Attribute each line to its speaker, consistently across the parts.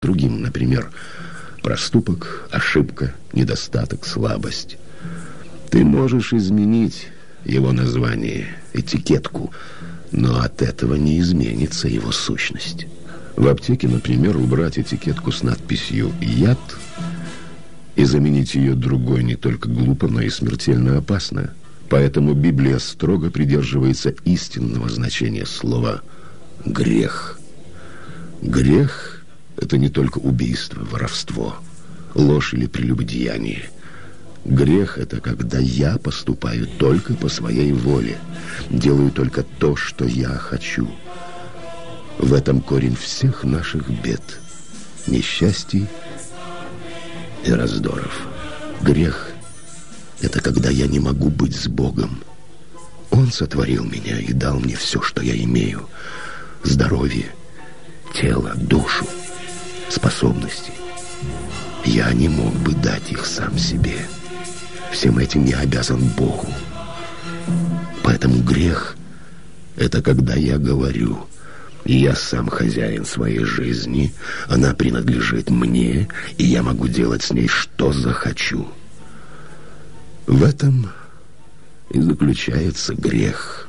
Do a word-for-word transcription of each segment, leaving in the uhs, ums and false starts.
Speaker 1: другим, например, проступок, ошибка, недостаток, слабость. Ты можешь изменить его название, этикетку, но от этого не изменится его сущность. В аптеке, например, убрать этикетку с надписью «Яд» и заменить ее другой не только глупо, но и смертельно опасно. Поэтому Библия строго придерживается истинного значения слова «грех». Грех – это не только убийство, воровство, ложь или прелюбодеяние. Грех – это когда я поступаю только по своей воле, делаю только то, что я хочу. В этом корень всех наших бед, несчастий и раздоров. Грех – это когда я не могу быть с Богом. Он сотворил меня и дал мне все, что я имею: здоровье, тело, душу, способности. Я не мог бы дать их сам себе. Всем этим я обязан Богу. Поэтому грех – это когда я говорю: я сам хозяин своей жизни, она принадлежит мне, и я могу делать с ней, что захочу. В этом и заключается грех.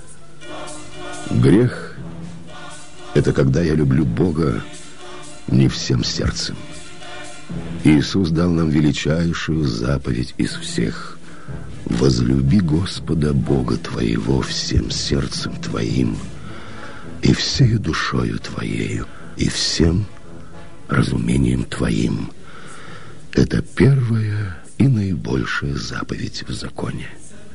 Speaker 1: Грех – это когда я люблю Бога не всем сердцем. Иисус дал нам величайшую заповедь из всех: возлюби Господа Бога твоего всем сердцем твоим, и всею душою твоею, и всем разумением твоим. Это первая и наибольшая заповедь в законе.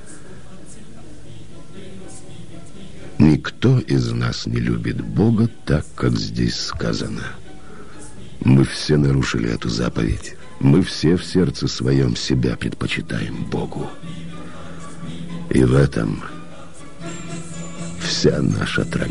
Speaker 1: Никто из нас не любит Бога так, как здесь сказано. Мы все нарушили эту заповедь. Мы все в сердце своем себя предпочитаем Богу. И в этом вся наша трагедия.